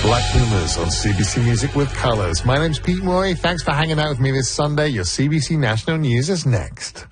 Black Pumas on CBC Music with Colours. My name's Pete Moy. Thanks for hanging out with me this Sunday. Your CBC National News is next.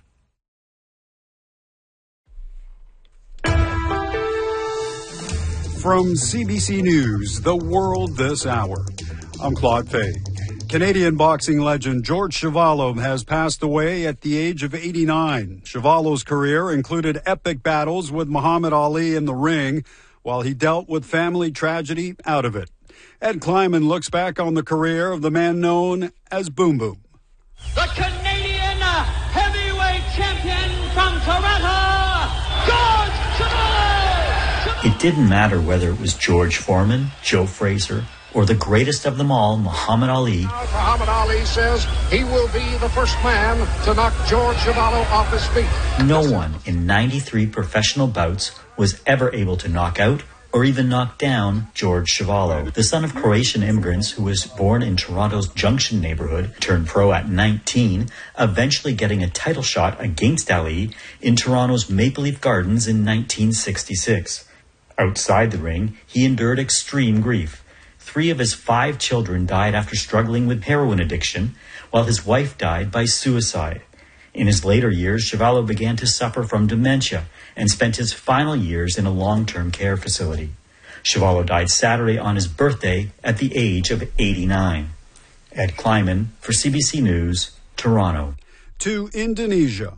From CBC News, The World This Hour, I'm Claude Fay. Canadian boxing legend George Chuvalo has passed away at the age of 89. Chuvalo's career included epic battles with Muhammad Ali in the ring, while he dealt with family tragedy out of it. Ed Kleiman looks back on the career of the man known as Boom Boom. The Canadian heavyweight champion from Toronto, George Chuvalo! It didn't matter whether it was George Foreman, Joe Frazier, or the greatest of them all, Muhammad Ali. Muhammad Ali says he will be the first man to knock George Chuvalo off his feet. No one in 93 professional bouts was ever able to knock out or even knock down George Chuvalo. The son of Croatian immigrants who was born in Toronto's Junction neighborhood, turned pro at 19, eventually getting a title shot against Ali in Toronto's Maple Leaf Gardens in 1966. Outside the ring, he endured extreme grief. 3 of his 5 children died after struggling with heroin addiction, while his wife died by suicide. In his later years, Chuvalo began to suffer from dementia and spent his final years in a long-term care facility. Chuvalo died Saturday on his birthday at the age of 89. Ed Kleiman for CBC News, Toronto. To Indonesia.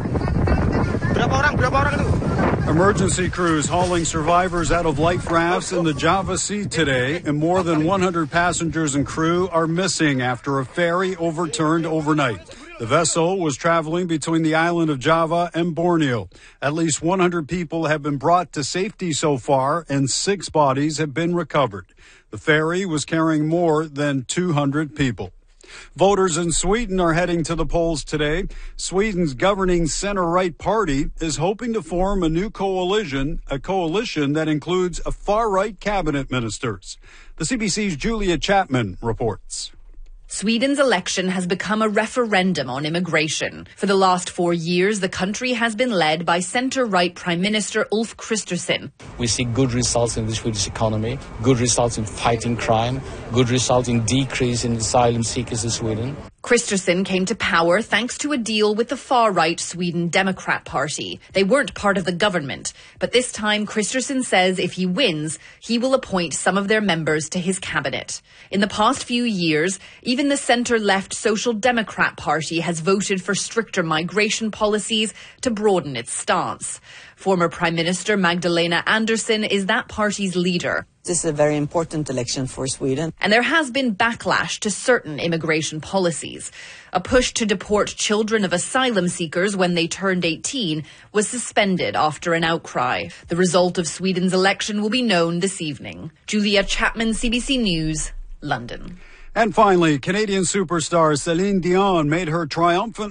Emergency crews hauling survivors out of life rafts in the Java Sea today, and more than 100 passengers and crew are missing after a ferry overturned overnight. The vessel was traveling between the island of Java and Borneo. At least 100 people have been brought to safety so far, and 6 bodies have been recovered. The ferry was carrying more than 200 people. Voters in Sweden are heading to the polls today. Sweden's governing center-right party is hoping to form a new coalition, a coalition that includes a far-right cabinet ministers. The CBC's Julia Chapman reports. Sweden's election has become a referendum on immigration. For the last 4 years, the country has been led by centre-right Prime Minister Ulf Kristersson. We see good results in the Swedish economy, good results in fighting crime, good results in decrease in asylum seekers in Sweden. Kristersson came to power thanks to a deal with the far-right Sweden Democrat Party. They weren't part of the government, but this time Kristersson says if he wins, he will appoint some of their members to his cabinet. In the past few years, even the centre-left Social Democrat Party has voted for stricter migration policies to broaden its stance. Former Prime Minister Magdalena Andersson is that party's leader. This is a very important election for Sweden. And there has been backlash to certain immigration policies. A push to deport children of asylum seekers when they turned 18 was suspended after an outcry. The result of Sweden's election will be known this evening. Julia Chapman, CBC News, London. And finally, Canadian superstar Celine Dion made her triumphant